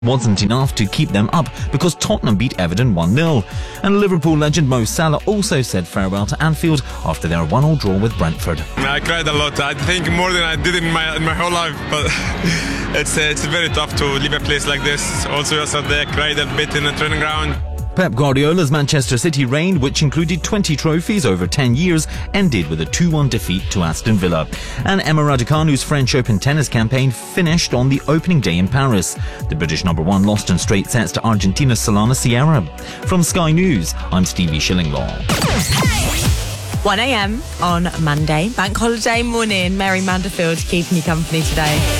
wasn't enough to keep them up because Tottenham beat Everton 1-0. And Liverpool legend Mo Salah also said farewell to Anfield after their 1-1 draw with Brentford. I cried a lot. I think more than I did in my whole life, but it's very tough to leave a place like this. Also yesterday I cried a bit in the training ground. Pep Guardiola's Manchester City reign, which included 20 trophies over 10 years, ended with a 2-1 defeat to Aston Villa. And Emma Raducanu's French Open tennis campaign finished on the opening day in Paris. The British number one lost in straight sets to Argentina's Solana Sierra. From Sky News, I'm Stevie Shillinglaw. 1 a.m. on Monday, bank holiday morning. Mary Manderfield keeping you company today.